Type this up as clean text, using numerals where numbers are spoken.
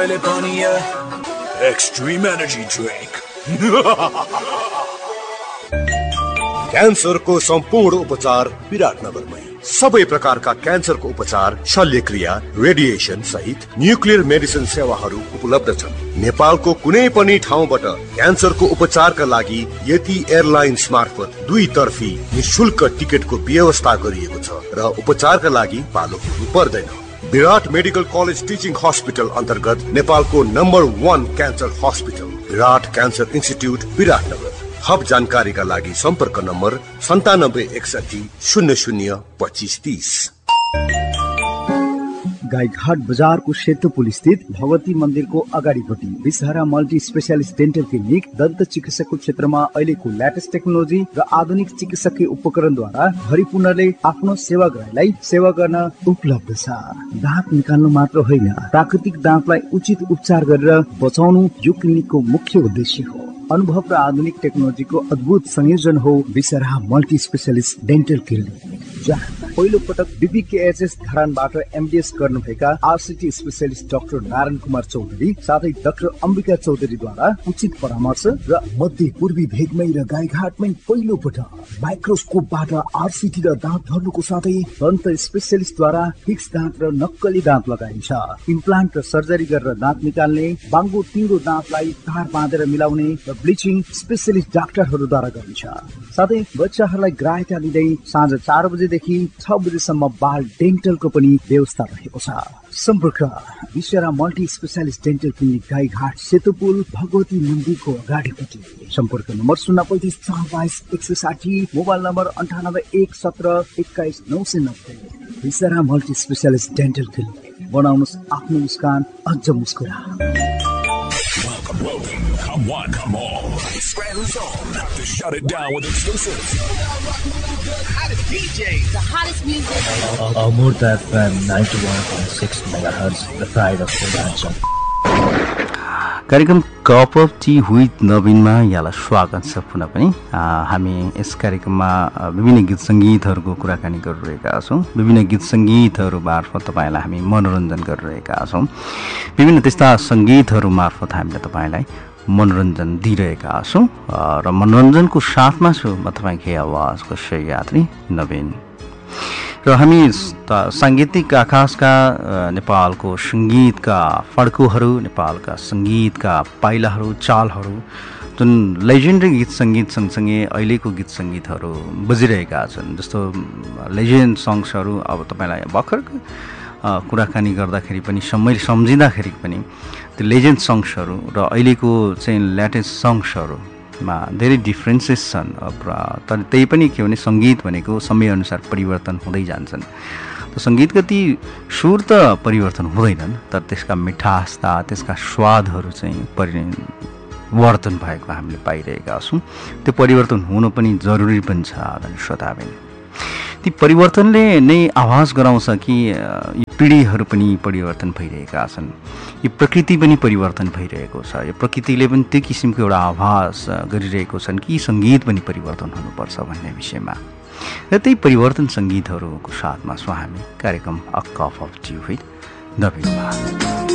जहिले पनि extreme energy drink. क्यान्सरको सम्पूर्ण उपचार विराटनगरमै। सबै प्रकारका क्यान्सरको उपचार, शल्यक्रिया, रेडिएसन सहित न्युक्लियर मेडिसिन सेवाहरू उपलब्ध छन्। नेपालको कुनै पनि ठाउँबाट क्यान्सरको उपचारका लागि यति एयरलाइन्स मार्फत 2 तर्फी निशुल्क टिकटको व्यवस्था गरिएको छ र उपचारका लागि पालो पुग्नु पर्दैन। विराट मेडिकल कलेज टिचिङ हस्पिटल अन्तर्गत नेपालको नम्बर 1 क्यान्सर हस्पिटल विराट क्यान्सर इन्स्टिट्युट विराटनगर। थप जानकारीका लागि सम्पर्क नम्बर 9761 00 2530। गाईघाट बजारको सेतुपुल स्थित भगवती मन्दिरको अगाडिपट्टि विषहरा मल्टी स्पेशलिस्ट डेन्टल क्लिनिक दन्त चिकित्साको क्षेत्रमा अहिलेको लेटेस्ट टेक्नोलोजी र आधुनिक चिकित्सकीय उपकरणद्वारा भरिपूर्णले आफ्नो सेवाग्राहीलाई सेवा गर्न उपलब्ध छ। दाँत निकाल्नु मात्र होइन, प्राकृतिक दाँतलाई उचित उपचार गरेर बचाउनु यो क्लिनिकको मुख्य उद्देश्य हो। अनुभव र आधुनिक टेक्नोलोजीको अद्भुत संयोजन हो विषहरा मल्टी स्पेशलिस्ट डेन्टल क्लिनिक, जहाँ पहिलो पटक बीपीकेएचएस धरानबाट एमडीएस गर्नुभएका RCT specialist doctor Narayan Kumar Chaudhary साथै डाक्टर अम्बिका चौधरीद्वारा उचित परामर्श र मध्य पूर्वी भेगमै र गाईघाटमै पहिलो पटक माइक्रोस्कोपबाट आरसीटी र दाँत धर्नुको साथै दन्त स्पेशलिस्टद्वारा फिक्स दाँत र नक्कली दाँत लगाइन्छ। इम्प्लान्ट र सर्जरी गरेर दाँत निकाल्ने, बाङ्गो टिङ्गो दाँतलाई तार बाँधेर मिलाउने र ब्लिचिङ स्पेशलिस्ट डाक्टरहरूद्वारा गरिन्छ। साथै बच्चाहरूलाई ग्राह्यता दिँदै साँझ 4 बजेदेखि 6 बजेसम्म बाल डेन्टलको पनि व्यवस्था रहेको छ। सम्पर्क विषहरा multi specialist dental clinic, Gaighat सेतुपुल Bhagwati मन्दिरको अगाडिपट्टि। सम्पर्क नम्बर 035 422 160, मोबाइल नम्बर 98 117 21 990। विषहरा मल्टी स्पेशलिस्ट डेन्टल क्लिनिक, बनाउनुहोस् आफ्नो मुस्कान अझ मुस्कुरा। Come on, come on. Scranton's on. To shut it down with exclusives. The hottest DJs. The hottest music. Amurta FM 91.6 MHz, the pride of Purvanchal. कार्यक्रम cup of T with नवीनमा यहाँलाई स्वागत छ। पुनः पनि हामी यस कार्यक्रममा विभिन्न गीत सङ्गीतहरूको कुराकानी गरिरहेका छौँ। विभिन्न गीत सङ्गीतहरू मार्फत तपाईँलाई हामी मनोरञ्जन गरिरहेका छौँ। विभिन्न त्यस्ता सङ्गीतहरू मार्फत हामीले तपाईँलाई मनोरञ्जन दिइरहेका छौँ र मनोरञ्जनको साथमा छु म तपाईँकै आवाजको सहयात्री नवीन। र हामी साङ्गीतिक आकाशका नेपालको सङ्गीतका फड्कोहरू, नेपालका सङ्गीतका पाइलाहरू, चालहरू, जुन लेजेन्डरी गीत सङ्गीत सँगसँगै अहिलेको गीत सङ्गीतहरू बजिरहेका छन्। जस्तो लेजेन्ड सङ्ग्सहरू अब तपाईँलाई भर्खर कुराकानी गर्दाखेरि पनि मैले सम्झिँदाखेरि पनि त्यो लेजेन्ड सङ्ग्सहरू र अहिलेको चाहिँ लेटेस्ट सङ्ग्सहरूमा धेरै डिफ्रेन्सेस छन्। तर त्यही पनि के भने सङ्गीत भनेको समयअनुसार परिवर्तन हुँदै जान्छन्। सङ्गीतका ती सुर त परिवर्तन हुँदैनन्, तर त्यसका मिठासता, त्यसका स्वादहरू चाहिँ परिवर्तन भएको हामीले पाइरहेका छौँ। त्यो परिवर्तन हुनु पनि जरुरी पनि छ आदरणीय श्रोताबिन। ती परिवर्तनले नै आभास गराउँछ कि यी पिँढीहरू पनि परिवर्तन भइरहेका छन्, यो प्रकृति पनि परिवर्तन भइरहेको छ। यो प्रकृतिले पनि त्यो किसिमको एउटा आभास गरिरहेको छन् कि सङ्गीत पनि परिवर्तन हुनुपर्छ भन्ने विषयमा। र त्यही परिवर्तन सङ्गीतहरूको साथमा छौँ हामी कार्यक्रम a cup of T with नवीनमा।